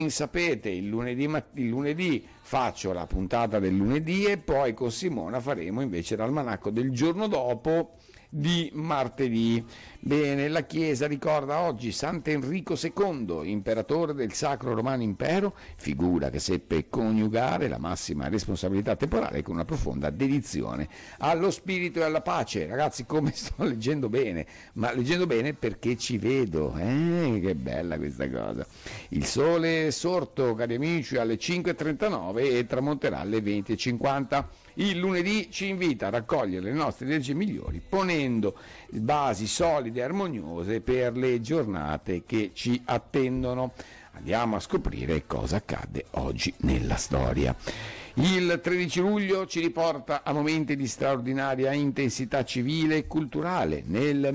sapete, il lunedì faccio la puntata del lunedì e poi con Simona faremo invece l'almanacco del giorno dopo di martedì. Bene, la Chiesa ricorda oggi Sant'Enrico II, imperatore del Sacro Romano Impero, figura che seppe coniugare la massima responsabilità temporale con una profonda dedizione allo spirito e alla pace. Ragazzi, come sto leggendo bene, ma leggendo bene perché ci vedo, che bella questa cosa. Il sole è sorto, cari amici, alle 5:39 e tramonterà alle 20:50. Il lunedì ci invita a raccogliere le nostre energie migliori, ponendo basi solide e armoniose per le giornate che ci attendono. Andiamo a scoprire cosa accadde oggi nella storia. Il 13 luglio ci riporta a momenti di straordinaria intensità civile e culturale. Nel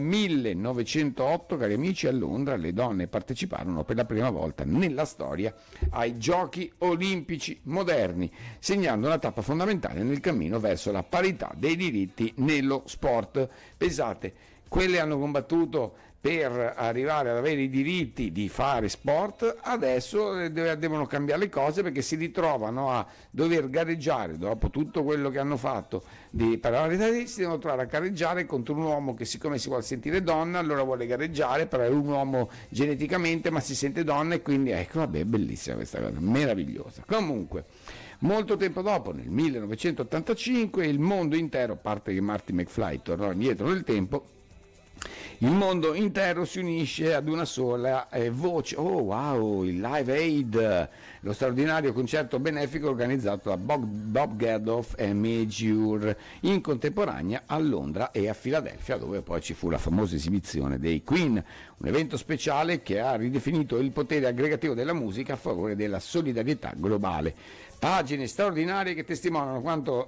1908, cari amici, a Londra le donne parteciparono per la prima volta nella storia ai Giochi Olimpici moderni, segnando una tappa fondamentale nel cammino verso la parità dei diritti nello sport. Pensate, quelle hanno combattuto per arrivare ad avere i diritti di fare sport, adesso devono cambiare le cose perché si ritrovano a dover gareggiare dopo tutto quello che hanno fatto per la parità, si devono trovare a gareggiare contro un uomo che, siccome si vuole sentire donna, allora vuole gareggiare, però è un uomo geneticamente ma si sente donna e quindi ecco, vabbè, bellissima questa cosa, meravigliosa. Comunque, molto tempo dopo, nel 1985, il mondo intero, a parte che Marty McFly tornò indietro nel tempo, il mondo intero si unisce ad una sola voce. Oh wow, il Live Aid, lo straordinario concerto benefico organizzato da Bob Geldof e Major in contemporanea a Londra e a Filadelfia, dove poi ci fu la famosa esibizione dei Queen, un evento speciale che ha ridefinito il potere aggregativo della musica a favore della solidarietà globale. Pagine straordinarie che testimoniano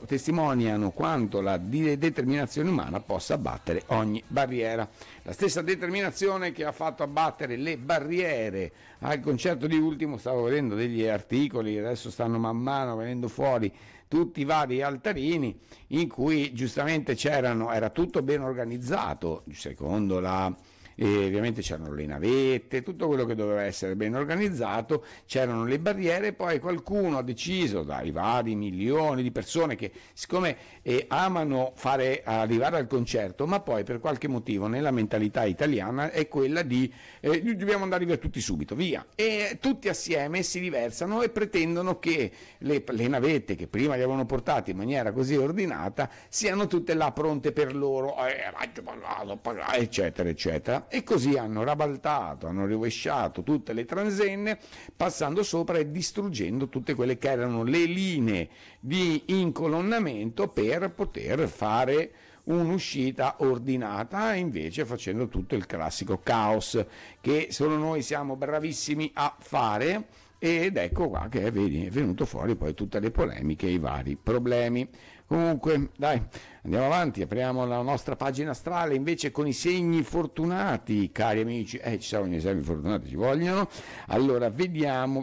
quanto la determinazione umana possa abbattere ogni barriera. La stessa determinazione che ha fatto abbattere le barriere al concerto di Ultimo, stavo vedendo degli articoli, adesso stanno man mano venendo fuori tutti i vari altarini in cui giustamente era tutto ben organizzato, secondo e ovviamente c'erano le navette, tutto quello che doveva essere ben organizzato, c'erano le barriere, poi qualcuno ha deciso, dai vari milioni di persone che siccome amano arrivare al concerto, ma poi per qualche motivo nella mentalità italiana è quella di dobbiamo andare via tutti subito, via, e tutti assieme si riversano e pretendono che le navette che prima li avevano portati in maniera così ordinata siano tutte là pronte per loro, eccetera eccetera. E così hanno rabaltato, hanno rovesciato tutte le transenne, passando sopra e distruggendo tutte quelle che erano le linee di incolonnamento per poter fare un'uscita ordinata, invece facendo tutto il classico caos che solo noi siamo bravissimi a fare. Ed ecco qua che è venuto fuori poi tutte le polemiche e i vari problemi. Comunque, dai, andiamo avanti, apriamo la nostra pagina astrale invece con i segni fortunati, cari amici. Ci sono i segni fortunati, ci vogliono. Allora, vediamo.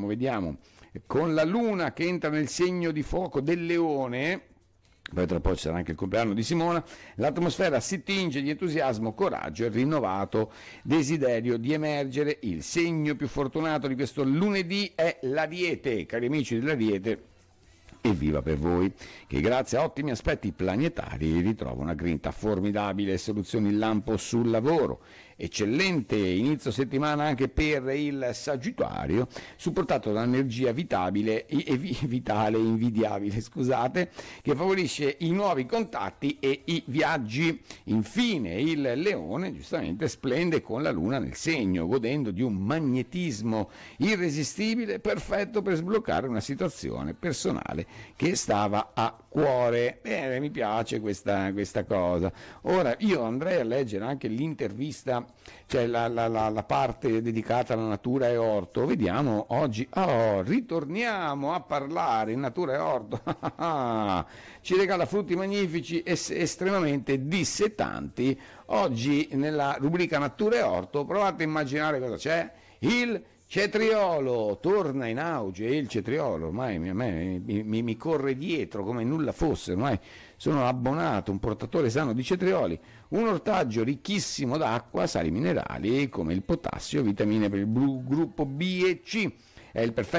Con la luna che entra nel segno di fuoco del leone, poi tra poco sarà anche il compleanno di Simona, l'atmosfera si tinge di entusiasmo, coraggio e rinnovato desiderio di emergere. Il segno più fortunato di questo lunedì è l'Ariete, cari amici dell'Ariete. Evviva per voi, che grazie a ottimi aspetti planetari ritrova una grinta formidabile, soluzioni in lampo sul lavoro. Eccellente inizio settimana anche per il Sagittario, supportato da un'energia vitale e invidiabile, che favorisce i nuovi contatti e i viaggi. Infine il Leone, giustamente, splende con la Luna nel segno, godendo di un magnetismo irresistibile, perfetto per sbloccare una situazione personale che stava a cuore. Bene, mi piace questa cosa. Ora io andrei a leggere anche l'intervista, cioè la parte dedicata alla natura e orto. Vediamo oggi, ritorniamo a parlare in natura e orto. Ci regala frutti magnifici e estremamente dissetanti. Oggi nella rubrica natura e orto provate a immaginare cosa c'è. Il cetriolo, torna in auge il cetriolo, ormai mi corre dietro come nulla fosse, ormai sono abbonato, un portatore sano di cetrioli, un ortaggio ricchissimo d'acqua, sali minerali come il potassio, vitamine per il gruppo B e C. è il perfetto